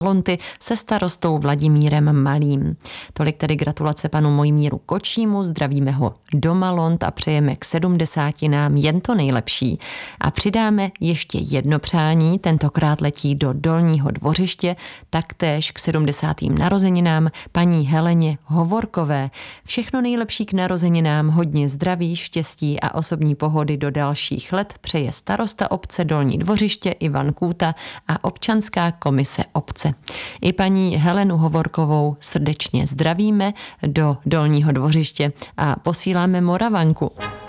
Lonty se starostou Vladimírem Malým. Tolik tedy gratulace panu Mojmíru Kočímu, zdravíme ho do Malont a přejeme k 70 jen to nejlepší. A přidáme ještě jedno přání, tentokrát letí do Dolního Dvořiště, taktéž k 70. narozeninám paní Heleně Hovorkové. Všechno nejlepší k narozeninám, hodně zdraví, štěstí a osobní pohody do dalších let přeje starosta obce Dolní Dvořiště Ivan Kůta a občanská komise obce. I paní Helenu Hovorkovou srdečně zdravíme do Dolního Dvořiště a posíláme Moravanku.